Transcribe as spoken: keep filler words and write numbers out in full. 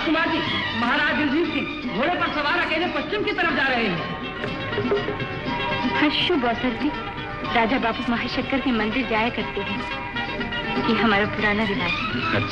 राजकुमार जी, महाराज दिलजीत सिंह घोड़े पर सवार अकेले पश्चिम की तरफ जा रहे हैं। शुभ अवसर जी, राजा बाबू महाशंकर के मंदिर जाया करते हैं। ये हमारा पुराना रिवाज है।